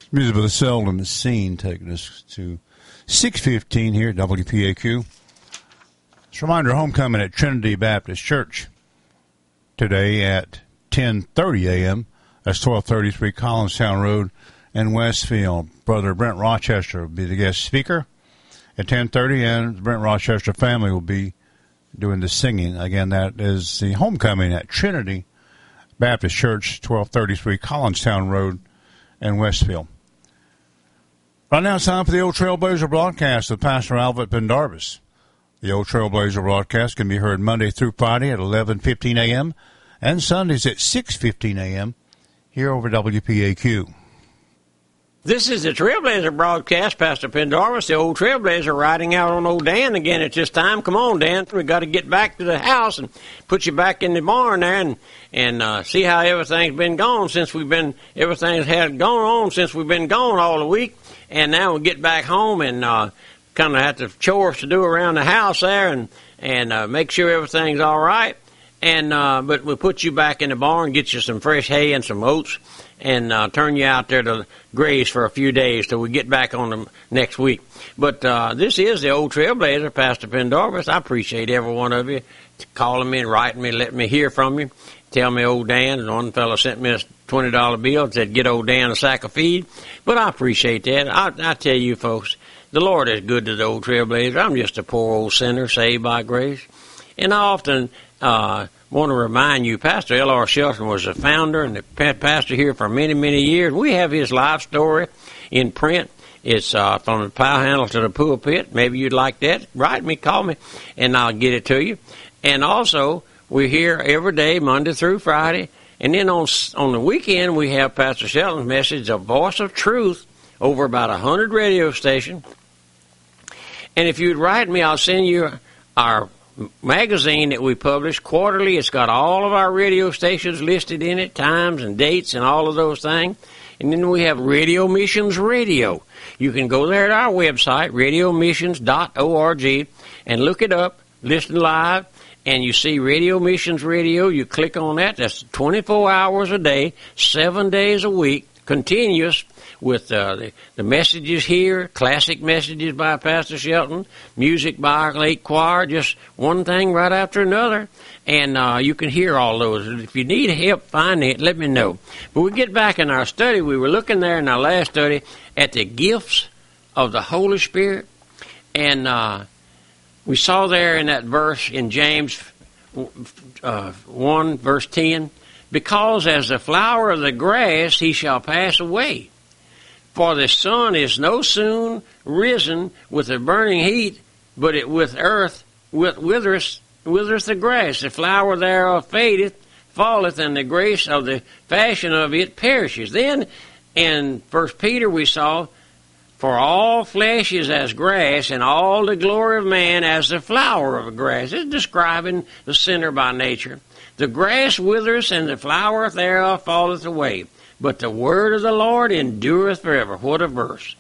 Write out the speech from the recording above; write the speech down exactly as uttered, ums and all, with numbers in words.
Music of the Seldom is Seen, taking us to six fifteen here at W P A Q. Just a reminder, homecoming at Trinity Baptist Church today at ten thirty a.m. That's twelve thirty-three Collinstown Road in Westfield. Brother Brent Rochester will be the guest speaker at ten thirty, and the Brent Rochester family will be doing the singing. Again, that is the homecoming at Trinity Baptist Church, twelve thirty-three Collinstown Road in Westfield. Right now it's time for the Old Trailblazer broadcast with Pastor Albert Pendarvis. The Old Trailblazer broadcast can be heard Monday through Friday at eleven fifteen a.m. and Sundays at six fifteen a.m. here over W P A Q. This is the Trailblazer broadcast. Pastor Pendarvis, the Old Trailblazer, riding out on old Dan again at this time. Come on, Dan. We got to get back to the house and put you back in the barn there and and uh, see how everything's been gone since we've been. Everything's had gone on since we've been gone all the week, and now we get back home and uh, kind of have the chores to do around the house there and and uh, make sure everything's all right. And uh, but we'll put you back in the barn, get you some fresh hay and some oats, and uh, turn you out there to graze for a few days till we get back on them next week. But uh, this is the Old Trailblazer, Pastor Pendarvis. I appreciate every one of you calling me and writing me, letting me hear from you. Tell me old Dan, and one fellow sent me a twenty dollar bill and said, get old Dan a sack of feed. But I appreciate that. I, I tell you, folks, the Lord is good to the Old Trailblazer. I'm just a poor old sinner saved by grace. And I often uh, want to remind you, Pastor L R. Shelton was the founder and the pastor here for many, many years. We have his life story in print. It's uh, from the plow handle to the pulpit. Maybe you'd like that. Write me, call me, and I'll get it to you. And also, we're here every day, Monday through Friday. And then on on the weekend, we have Pastor Shelton's message, A Voice of Truth, over about one hundred radio stations. And if you'd write me, I'll send you our magazine that we publish quarterly. It's got all of our radio stations listed in it, times and dates and all of those things. And then we have Radio Missions Radio. You can go there at our website, radio missions dot org, and look it up, listen live, and you see Radio Missions Radio. You click on that. That's twenty-four hours a day, seven days a week, continuous, with uh, the, the messages here, classic messages by Pastor Shelton, music by our late choir, just one thing right after another. And uh, you can hear all those. If you need help finding it, let me know. But we get back in our study. We were looking there in our last study at the gifts of the Holy Spirit. And uh, we saw there in that verse in James uh, one, verse ten, because as the flower of the grass he shall pass away. For the sun is no soon risen with a burning heat, but it with earth with withereth, withereth the grass. The flower thereof fadeth, falleth, and the grace of the fashion of it perishes. Then in First Peter we saw, for all flesh is as grass, and all the glory of man as the flower of grass. It's describing the sinner by nature. The grass withereth, and the flower thereof falleth away. But the word of the Lord endureth forever. What a verse.